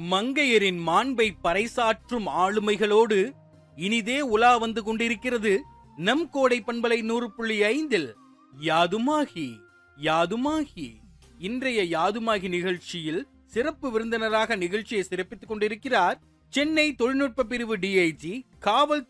மங்கையரின் மாண்பை பறைசாற்றும் ஆளுமைகளோடு இனிதே உலா வந்து கொண்டிருக்கிறது நம் கோடை பண்பலை 100.5 யாதுமாகி யாதுமாகி. இன்றைய யாதுமாகி நிகழ்ச்சியில் சிறப்பு விருந்தினராக நிகழ்ச்சியை சிறப்பித்துக் கொண்டிருக்கிறார் சென்னை தொழில்நுட்ப பிரிவு டிஐஜி, காவல்